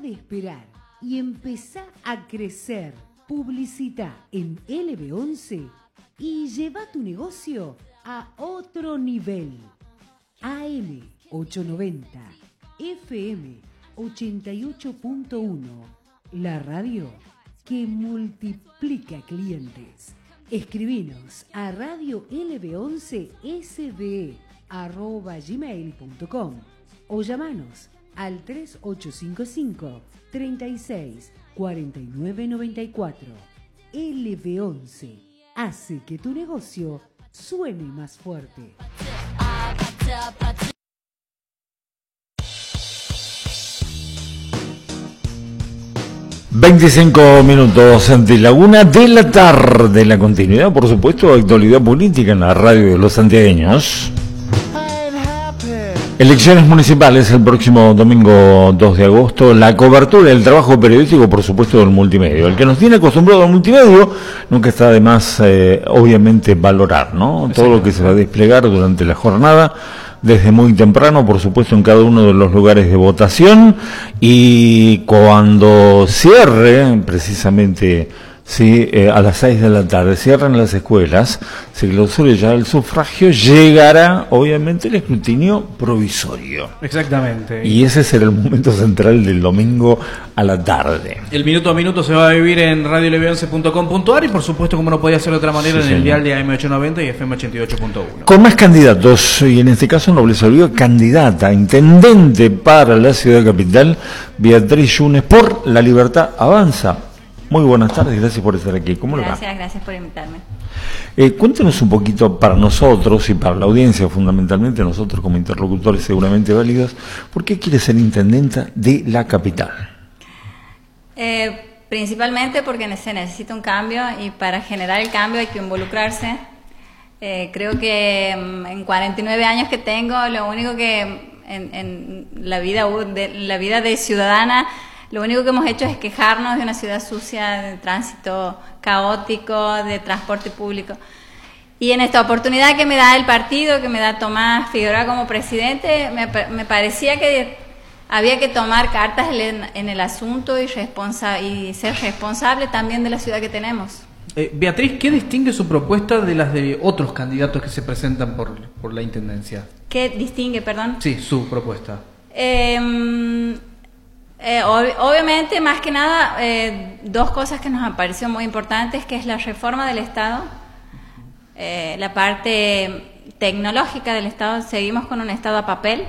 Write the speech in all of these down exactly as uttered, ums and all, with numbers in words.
de esperar y empezá a crecer. Publicita en L B once y lleva tu negocio a otro nivel. A M ochocientos noventa, F M ochenta y ocho punto uno, la radio que multiplica clientes. Escribinos a radio L B once S D E arroba gmail punto com o llamanos al tres ocho cinco cinco, treinta y seis, cuarenta y nueve noventa y cuatro. L B once hace que tu negocio suene más fuerte. veinticinco minutos de la una de la tarde. La continuidad, por supuesto, de actualidad política en la radio de los santiagueños. Elecciones municipales el próximo domingo dos de agosto. La cobertura del trabajo periodístico, por supuesto, del multimedio. El que nos tiene acostumbrado al multimedio nunca está de más, eh, obviamente, valorar, ¿no? Todo lo que se va a desplegar durante la jornada, desde muy temprano, por supuesto, en cada uno de los lugares de votación, y cuando cierre, precisamente, sí, eh, a las seis de la tarde, cierran las escuelas, se clausure ya el sufragio, llegará, obviamente, el escrutinio provisorio. Exactamente. Y ese será el momento central del domingo a la tarde. El minuto a minuto se va a vivir en radio L B once punto com punto a r y, por supuesto, como no podía ser de otra manera, sí, en el señor. Dial de A M ochocientos noventa y F M ochenta y ocho punto uno. Con más candidatos, y en este caso no les olvido, candidata a intendente para la ciudad capital, Beatriz Yunes, por La Libertad Avanza. Muy buenas tardes, gracias por estar aquí. ¿Cómo gracias, le va? Gracias por invitarme. Eh, cuéntenos un poquito para nosotros y para la audiencia, fundamentalmente nosotros como interlocutores seguramente válidos, ¿por qué quiere ser intendenta de la capital? Eh, principalmente porque se necesita un cambio, y para generar el cambio hay que involucrarse. Eh, creo que en cuarenta y nueve años que tengo, lo único que en, en la vida de, la vida de ciudadana, lo único que hemos hecho es quejarnos de una ciudad sucia, de tránsito caótico, de transporte público. Y en esta oportunidad que me da el partido, que me da Tomás Figueroa como presidente, me, me parecía que había que tomar cartas en, en el asunto y, responsa y ser responsable también de la ciudad que tenemos. Eh, Beatriz, ¿qué distingue su propuesta de las de otros candidatos que se presentan por, por la intendencia? ¿Qué distingue, perdón? Sí, su propuesta. Eh... Eh, ob- obviamente, más que nada, eh, dos cosas que nos han parecido muy importantes, que es la reforma del Estado, eh, la parte tecnológica del Estado. Seguimos con un Estado a papel,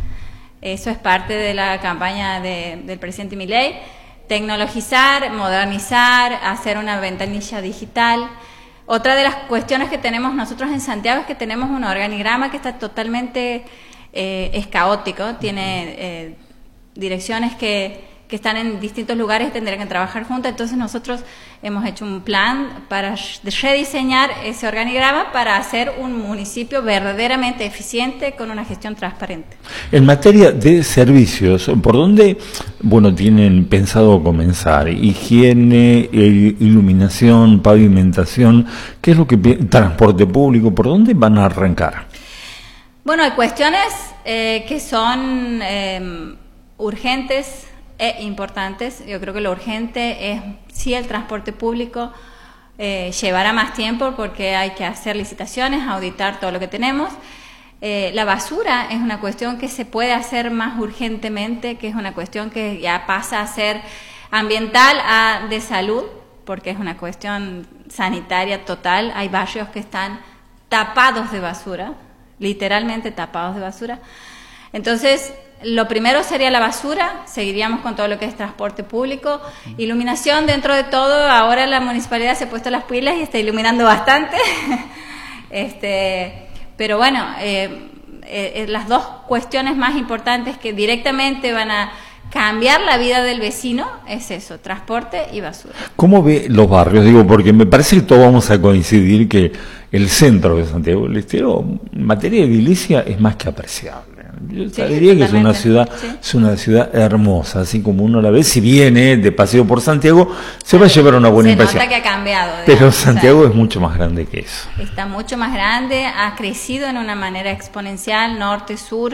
eso es parte de la campaña de, del presidente Milei. Tecnologizar, modernizar, hacer una ventanilla digital. Otra de las cuestiones que tenemos nosotros en Santiago es que tenemos un organigrama que está totalmente, eh, es caótico, tiene... Eh, direcciones que, que están en distintos lugares y tendrían que trabajar juntas. Entonces nosotros hemos hecho un plan para rediseñar ese organigrama para hacer un municipio verdaderamente eficiente con una gestión transparente. En materia de servicios, ¿por dónde, bueno, tienen pensado comenzar? Higiene, iluminación, pavimentación, ¿qué es lo que transporte público? ¿Por dónde van a arrancar? Bueno, hay cuestiones eh, que son eh, urgentes e importantes. Yo creo que lo urgente es sí el transporte público, eh, llevará más tiempo porque hay que hacer licitaciones, auditar todo lo que tenemos. Eh, la basura es una cuestión que se puede hacer más urgentemente, que es una cuestión que ya pasa a ser ambiental a de salud, porque es una cuestión sanitaria total. Hay barrios que están tapados de basura, literalmente tapados de basura. Entonces, lo primero sería la basura, seguiríamos con todo lo que es transporte público, iluminación. Dentro de todo, ahora la municipalidad se ha puesto las pilas y está iluminando bastante. este, pero bueno, eh, eh, las dos cuestiones más importantes que directamente van a cambiar la vida del vecino es eso, transporte y basura. ¿Cómo ve los barrios? Digo, porque me parece que todos vamos a coincidir que el centro de Santiago del Estero, en materia de edilicia, es más que apreciable. Yo sí, diría que es una ciudad, sí. es una ciudad hermosa, así como uno la ve. Si viene de paseo por Santiago, se va a llevar una buena se impresión. Se nota que ha cambiado. Digamos, pero Santiago o sea, es mucho más grande que eso. Está mucho más grande, ha crecido en una manera exponencial, norte, sur.